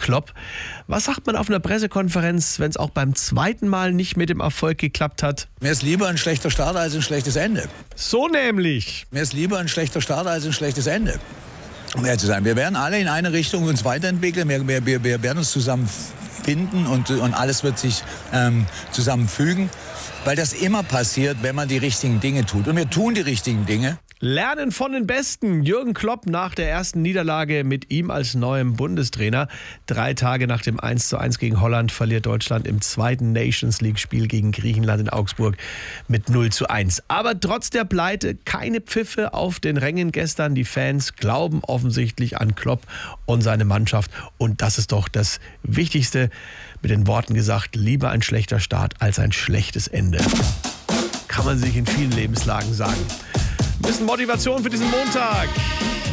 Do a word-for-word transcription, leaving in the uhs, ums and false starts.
Klopp. Was sagt man auf einer Pressekonferenz, wenn es auch beim zweiten Mal nicht mit dem Erfolg geklappt hat? Mir ist lieber ein schlechter Start als ein schlechtes Ende. So nämlich. Mir ist lieber ein schlechter Start als ein schlechtes Ende. Um ehrlich zu sein, wir werden alle in eine Richtung uns weiterentwickeln. Wir, wir, wir, wir werden uns zusammenfinden und, und alles wird sich ähm, zusammenfügen. Weil das immer passiert, wenn man die richtigen Dinge tut. Und wir tun die richtigen Dinge. Lernen von den Besten. Jürgen Klopp nach der ersten Niederlage mit ihm als neuem Bundestrainer. Drei Tage nach dem eins zu eins gegen Holland verliert Deutschland im zweiten Nations League-Spiel gegen Griechenland in Augsburg mit null zu eins. Aber trotz der Pleite keine Pfiffe auf den Rängen gestern. Die Fans glauben offensichtlich an Klopp und seine Mannschaft. Und das ist doch das Wichtigste. Mit den Worten gesagt, lieber ein schlechter Start als ein schlechtes Ende. Kann man sich in vielen Lebenslagen sagen. Ein bisschen Motivation für diesen Montag.